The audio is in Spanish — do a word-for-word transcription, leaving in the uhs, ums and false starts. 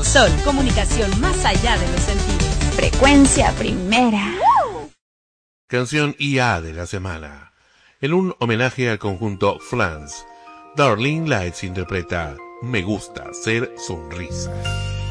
Sol, comunicación más allá de los sentidos. Frecuencia primera. Canción I A de la semana. En un homenaje al conjunto Flans, Darlene Lights interpreta Me gusta ser sonrisa.